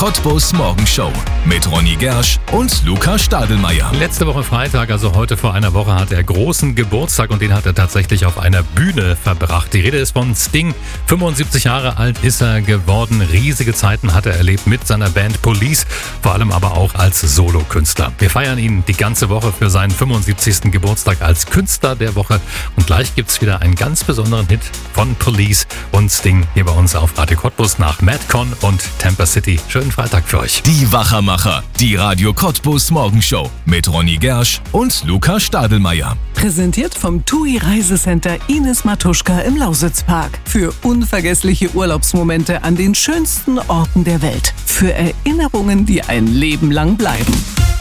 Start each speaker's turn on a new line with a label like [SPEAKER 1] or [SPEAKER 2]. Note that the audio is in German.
[SPEAKER 1] Cottbus Morgenshow mit Ronny Gersch und Lukas Stadelmeier.
[SPEAKER 2] Letzte Woche Freitag, also heute vor einer Woche, hat er großen Geburtstag und den hat er tatsächlich auf einer Bühne verbracht. Die Rede ist von Sting. 75 Jahre alt ist er geworden. Riesige Zeiten hat er erlebt mit seiner Band Police, vor allem aber auch als Solokünstler. Wir feiern ihn die ganze Woche für seinen 75. Geburtstag als Künstler der Woche. Und gleich gibt's wieder einen ganz besonderen Hit von Police und Sting hier bei uns auf Radio Cottbus nach Madcon und Tampa City. Schönen Freitag für euch.
[SPEAKER 1] Die Wachermacher, die Radio Cottbus Morgenshow mit Ronny Gersch und Lukas Stadelmeier.
[SPEAKER 3] Präsentiert vom TUI Reisecenter Ines Matuschka im Lausitzpark. Für unvergessliche Urlaubsmomente an den schönsten Orten der Welt. Für Erinnerungen, die ein Leben lang bleiben.